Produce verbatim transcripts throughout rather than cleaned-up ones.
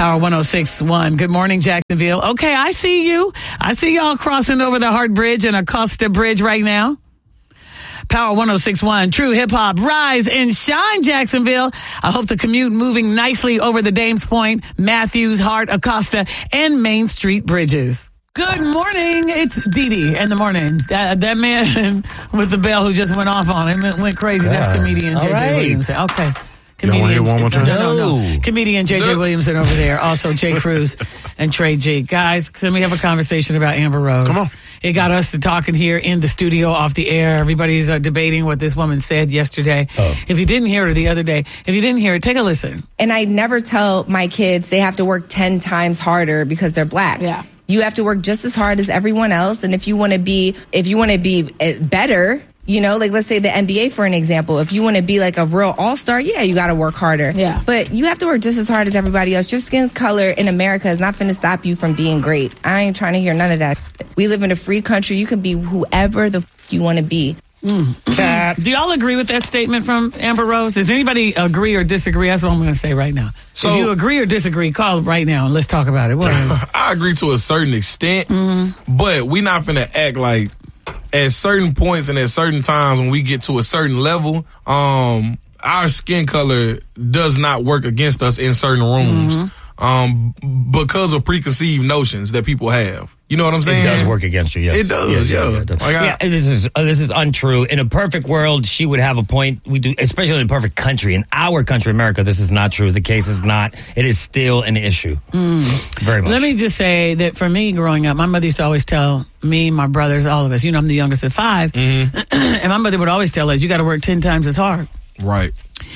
Power one oh six point one. Good morning, Jacksonville. Okay, I see you. I see y'all crossing over the Hart Bridge and Acosta Bridge right now. Power one oh six point one. True hip hop. Rise and shine, Jacksonville. I hope the commute moving nicely over the Dames Point, Matthews, Hart, Acosta, and Main Street bridges. Good morning. It's Dee Dee in the morning. That, that man with the bell who just went off on him went crazy. Yeah. That's comedian J J right. Williamson. Okay. You want to hear one more time? No, no, no. Comedian J J Williamson over there. Also, Jay Cruz and Trey G. Guys, can we have a conversation about Amber Rose? Come on. It got us to talking here in the studio off the air. Everybody's uh, debating what this woman said yesterday. Oh. If you didn't hear it the other day, if you didn't hear it, take a listen. And I never tell my kids they have to work ten times harder because they're black. Yeah. You have to work just as hard as everyone else. And if you want to be, if you want to be better, you know, like let's say the N B A, for an example, if you want to be like a real all-star, yeah, you got to work harder. Yeah. But you have to work just as hard as everybody else. Your skin color in America is not going to stop you from being great. I ain't trying to hear none of that. We live in a free country. You can be whoever the f- you want to be. Mm. Do y'all agree with that statement from Amber Rose? Does anybody agree or disagree? That's what I'm going to say right now. So, if you agree or disagree, call right now and let's talk about it. What I agree to a certain extent, mm-hmm. but we're not going to act like at certain points and at certain times when we get to a certain level, um, our skin color does not work against us in certain rooms. Mm-hmm. Um, because of preconceived notions that people have. You know what I'm saying? It does work against you, yes. It does, yes, yeah. yeah, it does. Like I, yeah this is uh, this is untrue. In a perfect world, she would have a point. We do, especially in a perfect country. In our country, America, this is not true. The case is not. It is still an issue. Mm. Very much. Let me just say that for me growing up, my mother used to always tell me, my brothers, all of us, you know, I'm the youngest of five, mm-hmm. and my mother would always tell us, you got to work ten times as hard. Right.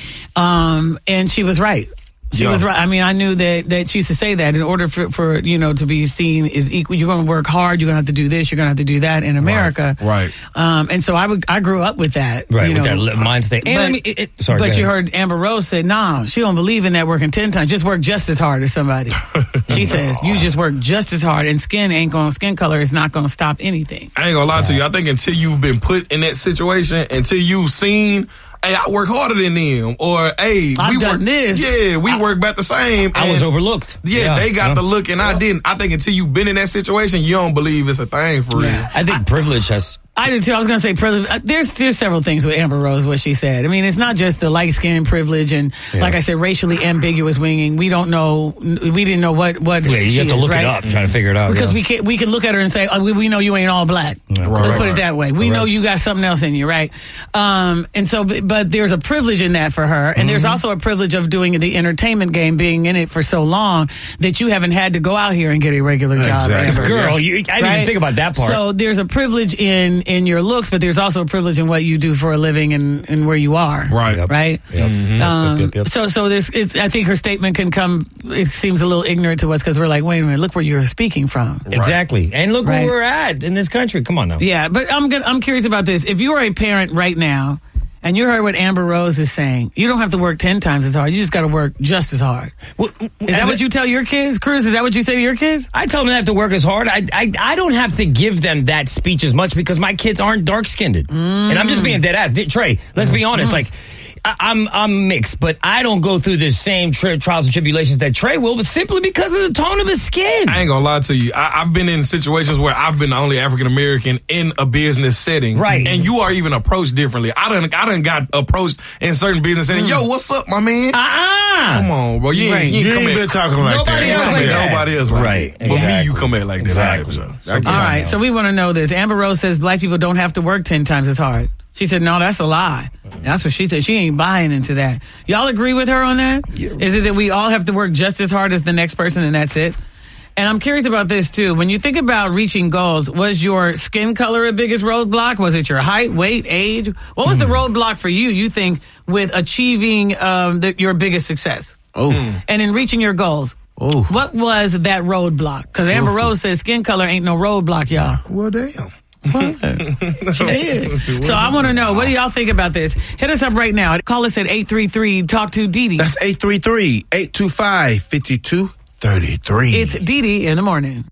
Um, and she was right. She yeah. was right. I mean, I knew that, that she used to say that in order for, for, you know, to be seen as equal, you're going to work hard, you're going to have to do this, you're going to have to do that in America. Right. right. Um, and so I would, I grew up with that. Right, you with know. that mind state. But, I mean, it, it, sorry, but you heard Amber Rose say, no, she don't believe in that working ten times. Just work just as hard as somebody. She says, you just work just as hard, and skin ain't going, skin color is not going to stop anything. I ain't going to lie to you. I think until you've been put in that situation, until you've seen, hey, I work harder than them, or hey, I've we done work. this. Yeah, we I, work about the same. I was overlooked. Yeah, yeah, they got yeah. the look, and I didn't. I think until you've been in that situation, you don't believe it's a thing for yeah. real. I think I, privilege has. I do too. I was going to say privilege. There's there's several things with Amber Rose, what she said. I mean, it's not just the light skin privilege and, yeah. like I said, racially ambiguous winging. We don't know. We didn't know what what. Yeah, you she have to is, look right? it up, trying to figure it out. Because yeah. we can we can look at her and say, oh, we, we know you ain't all black. Yeah, right, Let's right, put right. it that way. We right. know you got something else in you, right? Um, and so, but, but there's a privilege in that for her, and mm-hmm. there's also a privilege of doing the entertainment game, being in it for so long that you haven't had to go out here and get a regular job. Exactly. Amber. Girl, you, I didn't right? even think about that part. So there's a privilege in in your looks, but there's also a privilege in what you do for a living and, and where you are. Right. Yep. Right. Yep. Mm-hmm. Um, yep, yep, yep. So, so there's. It's, I think her statement can come. It seems a little ignorant to us because we're like, wait a minute, look where you're speaking from. Exactly, and look right. where we're at in this country. Come on now. Yeah, but I'm good. I'm curious about this. If you are a parent right now, and you heard what Amber Rose is saying, you don't have to work ten times as hard. You just got to work just as hard. Well, is that what you tell your kids, Cruz? Is that what you say to your kids? I tell them they have to work as hard. I I, I don't have to give them that speech as much because my kids aren't dark-skinned. Mm. And I'm just being dead ass. Trey, let's be honest. Mm. Like, I, I'm I'm mixed, but I don't go through the same tri- trials and tribulations that Trey will, but simply because of the tone of his skin. I ain't gonna lie to you. I, I've been in situations where I've been the only African American in a business setting, right? And you are even approached differently. I done I done got approached in certain business settings. Mm. Yo, what's up, my man? Uh-uh. Come on, bro. You ain't, right. you ain't, you ain't been at, talking like nobody that. Else like that. Nobody else like right. that. But exactly. me, you come at like that. Exactly. All right, so. All right, so we want to know this. Amber Rose says black people don't have to work ten times as hard. She said, no, that's a lie. That's what she said. She ain't buying into that. Y'all agree with her on that? Yeah. Is it that we all have to work just as hard as the next person and that's it? And I'm curious about this, too. When you think about reaching goals, was your skin color a biggest roadblock? Was it your height, weight, age? What was mm. the roadblock for you, you think, with achieving um, the, your biggest success? Oh. Mm. And in reaching your goals? Oh. What was that roadblock? Because Amber Rose says skin color ain't no roadblock, y'all. Well, damn. What? She did. So I want to know, what do y'all think about this? Hit us up right now. Call us at eight three three talk to Dee Dee. That's eight three three, eight two five, five two three three. It's Dee Dee in the morning.